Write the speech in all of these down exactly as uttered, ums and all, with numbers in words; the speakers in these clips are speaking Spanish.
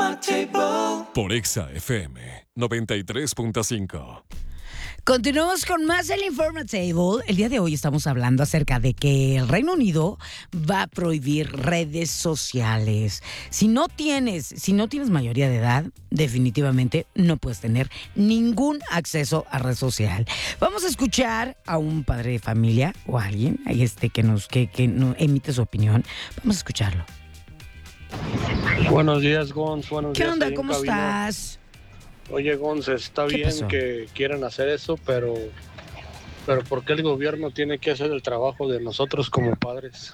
Por Exa F M noventa y tres punto cinco. Continuamos con más del Informatable. El día de hoy estamos hablando acerca de que el Reino Unido va a prohibir redes sociales. Si no tienes, si no tienes mayoría de edad, definitivamente no puedes tener ningún acceso a red social. Vamos a escuchar a un padre de familia o a alguien este, que nos que, que nos emite su opinión. Vamos a escucharlo. Buenos días, Gonz. Buenos ¿Qué días. onda? ahí en ¿Cómo cabina. estás? Oye, Gonz, está ¿Qué bien pasó? que quieran hacer eso, pero, pero ¿por qué el gobierno tiene que hacer el trabajo de nosotros como padres?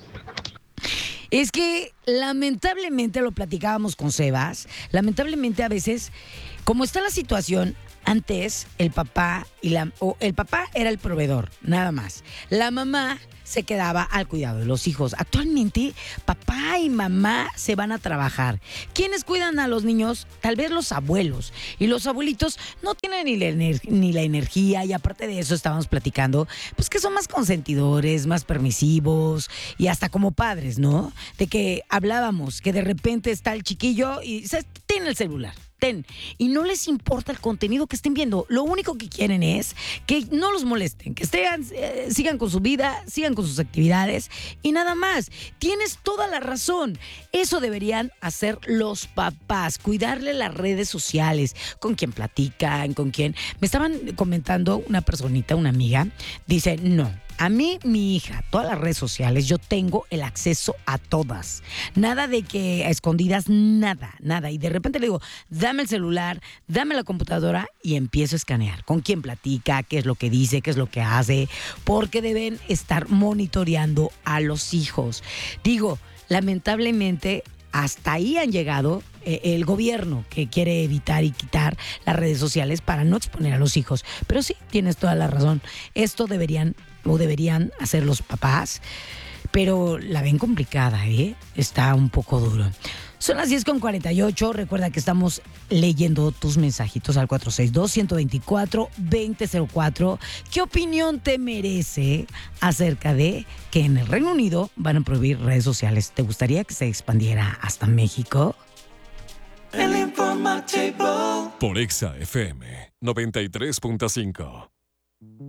Es que lamentablemente, lo platicábamos con Sebas, lamentablemente a veces, como está la situación, antes el papá y la o el papá era el proveedor, nada más. La mamá se quedaba al cuidado de los hijos. Actualmente, papá y mamá se van a trabajar. ¿Quiénes cuidan a los niños? Tal vez los abuelos. Y los abuelitos no tienen ni la, ener- ni la energía, y aparte de eso estábamos platicando, pues que son más consentidores, más permisivos, y hasta como padres, ¿no? De que hablábamos, que de repente está el chiquillo y se tiene el celular. Ten. Y no les importa el contenido que estén viendo. Lo único que quieren es que no los molesten, que estén, eh, sigan con su vida, sigan con sus actividades y nada más. Tienes toda la razón. Eso deberían hacer los papás, cuidarle las redes sociales, con quién platican, con quién. Me estaban comentando una personita, una amiga, dice, no. A mí, mi hija, todas las redes sociales, yo tengo el acceso a todas. Nada de que a escondidas, nada, nada. Y de repente le digo, dame el celular, dame la computadora y empiezo a escanear. ¿Con quién platica? ¿Qué es lo que dice? ¿Qué es lo que hace? Porque deben estar monitoreando a los hijos. Digo, lamentablemente, hasta ahí han llegado eh, el gobierno, que quiere evitar y quitar las redes sociales para no exponer a los hijos. Pero sí, tienes toda la razón. Esto deberían o deberían hacer los papás, pero la ven complicada, ¿eh? Está un poco duro. Son las diez con cuarenta y ocho. Recuerda que estamos leyendo tus mensajitos al cuatro seis dos, uno dos cuatro, dos cero cero cuatro. ¿Qué opinión te merece acerca de que en el Reino Unido van a prohibir redes sociales? ¿Te gustaría que se expandiera hasta México? El Informatable. Por Exa F M noventa y tres punto cinco.